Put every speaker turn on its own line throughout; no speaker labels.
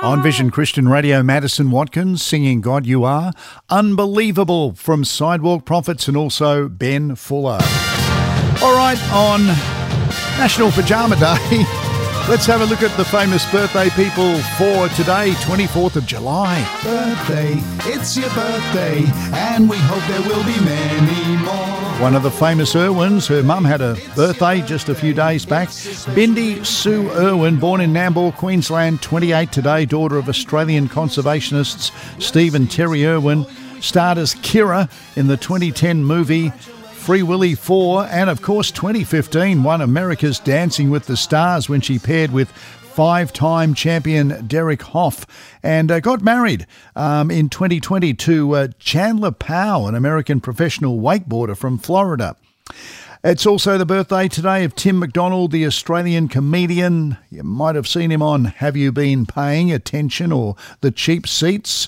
On Vision Christian Radio, Madison Watkins singing God You Are. Unbelievable from Sidewalk Prophets and also Ben Fuller. All right, on National Pajama Day, let's have a look at the famous birthday people for today, 24th of July.
Birthday, it's your birthday, and we hope there will be many more.
One of the famous Irwins, her mum had a birthday just a few days back. Bindi Sue Irwin, born in Nambour, Queensland, 28 today, daughter of Australian conservationists Steve and Terry Irwin, starred as Kira in the 2010 movie Free Willy 4, and of course 2015 won America's Dancing with the Stars when she paired with five-time champion Derek Hough, and got married in 2020 to Chandler Powell, an American professional wakeboarder from Florida. It's also the birthday today of Tim McDonald, the Australian comedian. You might have seen him on Have You Been Paying Attention or The Cheap Seats.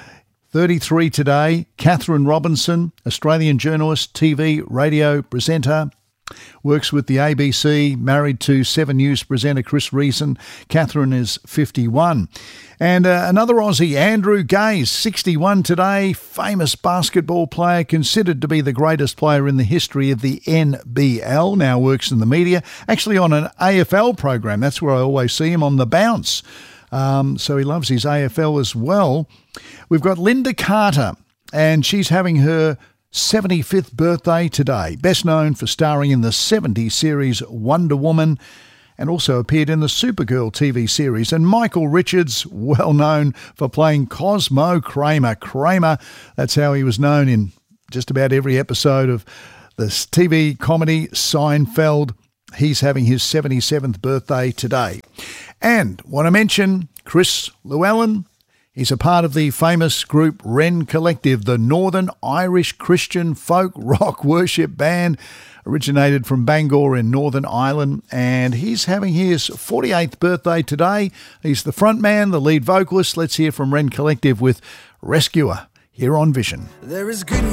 33 today. Catherine Robinson, Australian journalist, TV, radio presenter. Works with the ABC, married to 7 News presenter Chris Reason. Catherine is 51. And another Aussie, Andrew Gaze, 61 today, famous basketball player, considered to be the greatest player in the history of the NBL, now works in the media, actually on an AFL program. That's where I always see him, on The Bounce. So he loves his AFL as well. We've got Linda Carter, and she's having her 75th birthday today, best known for starring in the 70s series Wonder Woman, and also appeared in the Supergirl TV series. And Michael Richards, well known for playing Cosmo Kramer. That's how he was known in just about every episode of the TV comedy Seinfeld. He's having his 77th birthday today. And want to mention Chris Llewellyn. He's a part of the famous group Wren Collective, the Northern Irish Christian folk rock worship band, originated from Bangor in Northern Ireland, and he's having his 48th birthday today. He's the front man, the lead vocalist. Let's hear from Wren Collective with Rescuer here on Vision.
There is good